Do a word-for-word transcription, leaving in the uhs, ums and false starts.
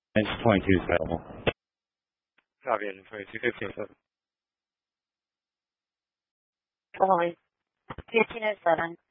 It's twenty-two is available. Copy, engine twenty-two fifteen. Illinois, fifteen oh seven.